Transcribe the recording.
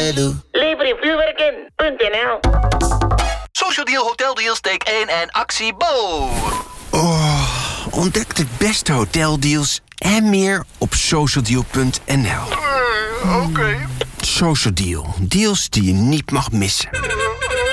Levervuurwerken.nl. Social Deal Hotel Deals take 1 en actie Bo. Ontdek de beste hoteldeals en meer op socialdeal.nl. Oké. Social Deal. Deals die je niet mag missen.